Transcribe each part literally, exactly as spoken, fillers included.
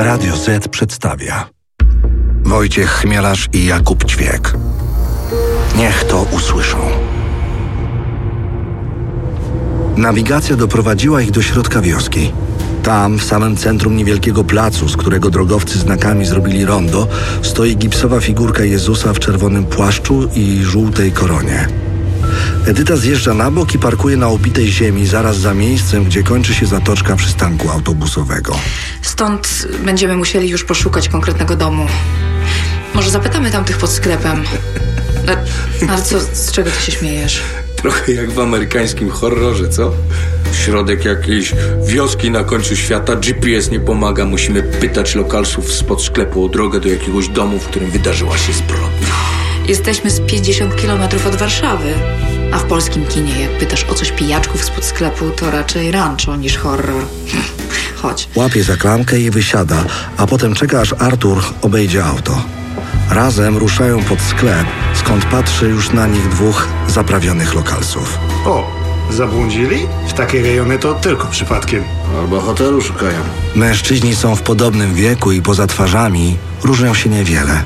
Radio Z przedstawia Wojciech Chmielarz i Jakub Ćwiek. Niech to usłyszą. Nawigacja doprowadziła ich do środka wioski. Tam, w samym centrum niewielkiego placu, z którego drogowcy znakami zrobili rondo, stoi gipsowa figurka Jezusa w czerwonym płaszczu i żółtej koronie. Edyta zjeżdża na bok i parkuje na obitej ziemi zaraz za miejscem, gdzie kończy się zatoczka przystanku autobusowego. Stąd będziemy musieli już poszukać konkretnego domu. Może zapytamy tam tych pod sklepem. Ale co, z czego ty się śmiejesz? Trochę jak w amerykańskim horrorze, co? Środek jakiejś wioski na końcu świata, G P S nie pomaga, musimy pytać lokalsów spod sklepu o drogę do jakiegoś domu, w którym wydarzyła się zbrodnia. Jesteśmy z pięćdziesiąt kilometrów od Warszawy, a w polskim kinie, jak pytasz o coś pijaczków spod sklepu, to raczej rancho niż horror. Chodź. Łapie za klamkę i wysiada, a potem czeka, aż Artur obejdzie auto. Razem ruszają pod sklep, skąd patrzy już na nich dwóch zaprawionych lokalsów. O, zabłądzili? W takie rejony to tylko przypadkiem. Albo hotelu szukają. Mężczyźni są w podobnym wieku i poza twarzami różnią się niewiele.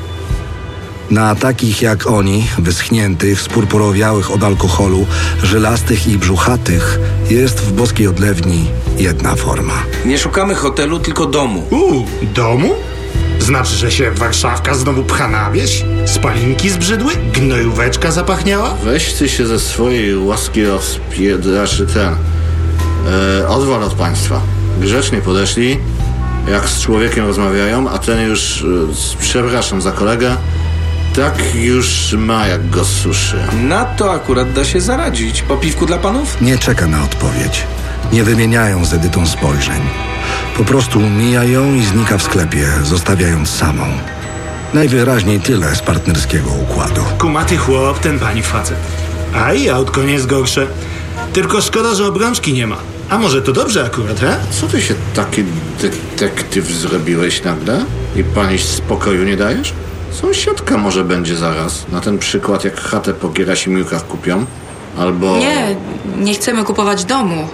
Na takich jak oni, wyschniętych, spurpurowiałych od alkoholu, żylastych i brzuchatych, jest w boskiej odlewni jedna forma. Nie szukamy hotelu, tylko domu. Uuu, domu? Znaczy, że się Warszawka znowu pcha na wieś? Spalinki zbrzydły? Gnojóweczka zapachniała? Weźcie się ze swojej łaski rozpiedraszy ten. E, odwal od państwa. Grzecznie podeszli, jak z człowiekiem rozmawiają, a ten już, e, przepraszam za kolegę, tak już ma, jak go suszy. Na to akurat da się zaradzić. Po piwku dla panów? Nie czeka na odpowiedź. Nie wymieniają z Edytą spojrzeń. Po prostu mija ją i znika w sklepie, zostawiając samą. Najwyraźniej tyle z partnerskiego układu. Kumaty chłop, ten pani facet. A i autko nie jest gorsze. Tylko szkoda, że obrączki nie ma. A może to dobrze akurat, he? Co ty się taki detektyw zrobiłeś nagle? I pani spokoju nie dajesz? Sąsiadka może będzie zaraz. Na ten przykład, jak chatę po Gierasimiukach kupią. Albo... Nie, nie chcemy kupować domu.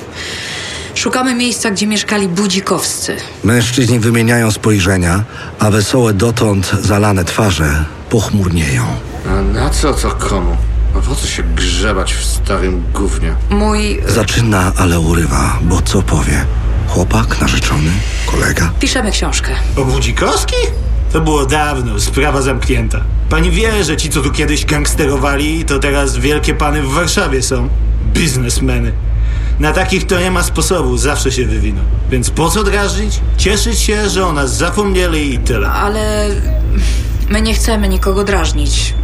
Szukamy miejsca, gdzie mieszkali budzikowscy. Mężczyźni wymieniają spojrzenia, a wesołe dotąd zalane twarze pochmurnieją. A na co to komu? A po co się grzebać w starym gównie? Mój... Zaczyna, ale urywa, bo co powie? Chłopak, narzeczony, kolega? Piszemy książkę. O Budzikowski? To było dawno, sprawa zamknięta. Pani wie, że ci, co tu kiedyś gangsterowali, to teraz wielkie pany w Warszawie są. Biznesmeny. Na takich to nie ma sposobu, zawsze się wywiną. Więc po co drażnić? Cieszyć się, że o nas zapomnieli i tyle. Ale my nie chcemy nikogo drażnić.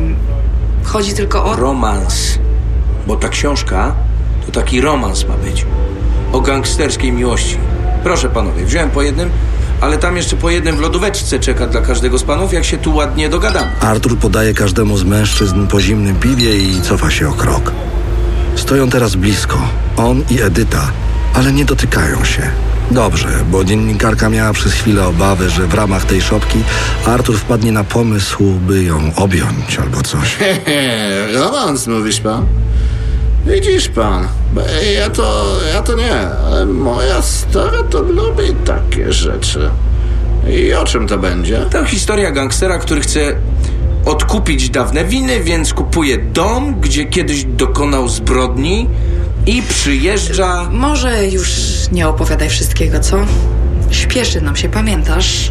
Chodzi tylko o... Romans. Bo ta książka to taki romans ma być. O gangsterskiej miłości. Proszę panowie, wziąłem po jednym, ale tam jeszcze po jednym w lodóweczce czeka dla każdego z panów, jak się tu ładnie dogadamy. Artur podaje każdemu z mężczyzn po zimnym piwie i cofa się o krok. Stoją teraz blisko, on i Edyta, ale nie dotykają się. Dobrze, bo dziennikarka miała przez chwilę obawy, że w ramach tej szopki Artur wpadnie na pomysł, by ją objąć albo coś. Hehe, romans mówisz pan? Widzisz pan, bo ja to, ja to nie, ale moja stara to lubi takie rzeczy. I o czym to będzie? To historia gangstera, który chce odkupić dawne winy, więc kupuje dom, gdzie kiedyś dokonał zbrodni i przyjeżdża... Może już nie opowiadaj wszystkiego, co? Śpieszy nam się, pamiętasz?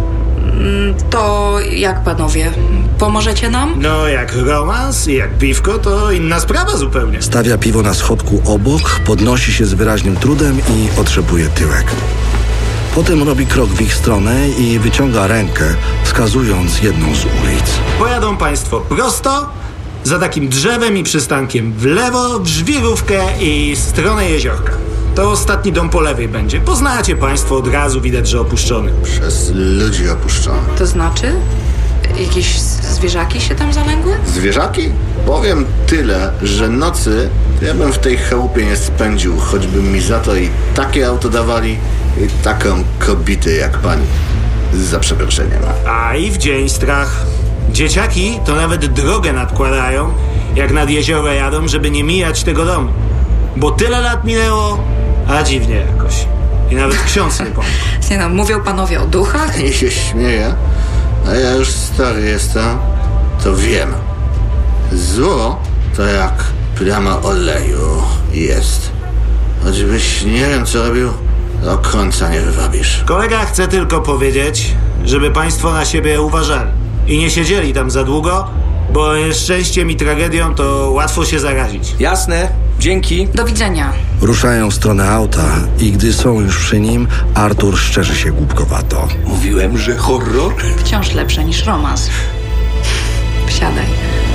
To jak, panowie? Pomożecie nam? No, jak romans i jak piwko, to inna sprawa zupełnie. Stawia piwo na schodku obok, podnosi się z wyraźnym trudem i otrzepuje tyłek. Potem robi krok w ich stronę i wyciąga rękę, wskazując jedną z ulic. Pojadą państwo prosto, za takim drzewem i przystankiem w lewo, w żwirówkę i stronę jeziorka. To ostatni dom po lewej będzie. Poznacie państwo, od razu widać, że opuszczony. Przez ludzi opuszczony. To znaczy? Jakieś zwierzaki się tam zalęgły? Zwierzaki? Powiem tyle, że nocy ja bym w tej chałupie nie spędził, choćby mi za to i takie auto dawali, i taką kobietę jak pani. Za przeproszeniem. A i w dzień strach. Dzieciaki to nawet drogę nadkładają, jak nad jezioro jadą, żeby nie mijać tego domu. Bo tyle lat minęło, a dziwnie jakoś. I nawet ksiądz nie pomógł. Nie no, mówią panowie o duchach? I się śmieje, a ja już stary jestem, to wiem. Zło to jak plama oleju jest. Choćbyś nie wiem co robił, do końca nie wywabisz. Kolega chce tylko powiedzieć, żeby państwo na siebie uważali. I nie siedzieli tam za długo, bo nieszczęściem i tragedią to łatwo się zarazić. Jasne, dzięki. Do widzenia. Ruszają w stronę auta i gdy są już przy nim, Artur szczerzy się głupkowato. Mówiłem, że horror? Wciąż lepsze niż romans. Wsiadaj.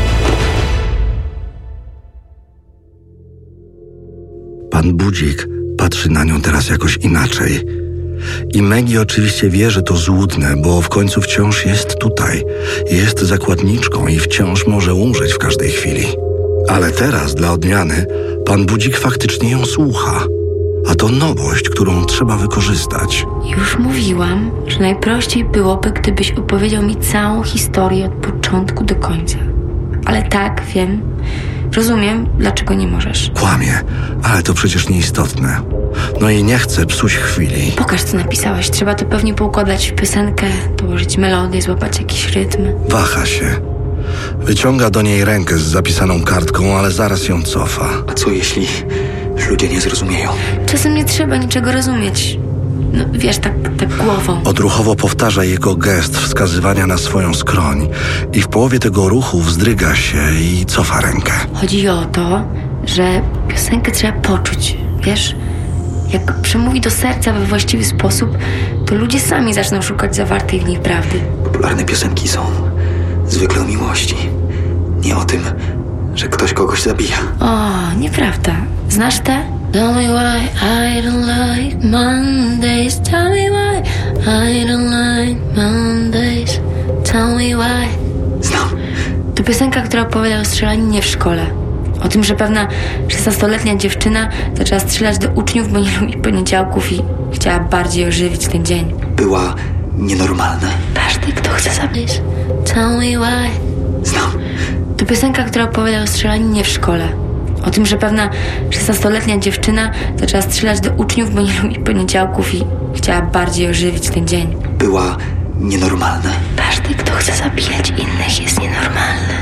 Pan Budzik patrzy na nią teraz jakoś inaczej. I Maggie oczywiście wie, że to złudne, bo w końcu wciąż jest tutaj. Jest zakładniczką i wciąż może umrzeć w każdej chwili. Ale teraz, dla odmiany, pan Budzik faktycznie ją słucha. A to nowość, którą trzeba wykorzystać. Już mówiłam, że najprościej byłoby, gdybyś opowiedział mi całą historię od początku do końca. Ale tak, wiem, rozumiem, dlaczego nie możesz. Kłamie, ale to przecież nieistotne. No i nie chcę psuć chwili. Pokaż, co napisałeś. Trzeba to pewnie poukładać w piosenkę, dołożyć melodię, złapać jakiś rytm. Waha się. Wyciąga do niej rękę z zapisaną kartką, ale zaraz ją cofa. A co jeśli ludzie nie zrozumieją? Czasem nie trzeba niczego rozumieć. No, wiesz, tak, tak głową. Odruchowo powtarza jego gest wskazywania na swoją skroń i w połowie tego ruchu wzdryga się i cofa rękę. Chodzi o to, że piosenkę trzeba poczuć, wiesz? Jak przemówi do serca we właściwy sposób, to ludzie sami zaczną szukać zawartej w niej prawdy. Popularne piosenki są zwykle o miłości. Nie o tym, że ktoś kogoś zabija. O, nieprawda. Znasz te? Tell me why I don't like Mondays. Tell me why I don't like Mondays. Tell me why. Znam. To piosenka, która opowiada o strzelaninie w szkole. O tym, że pewna szesnastoletnia dziewczyna zaczęła strzelać do uczniów, bo nie lubi poniedziałków i chciała bardziej ożywić ten dzień. Była nienormalna. Każdy, kto chce zabić. Tell me why. Znam. To piosenka, która opowiada o strzelaninie w szkole. O tym, że pewna szesnastoletnia dziewczyna zaczęła strzelać do uczniów, bo nie lubi poniedziałków i chciała bardziej ożywić ten dzień. Była nienormalna. Każdy, kto chce zabijać innych, jest nienormalny.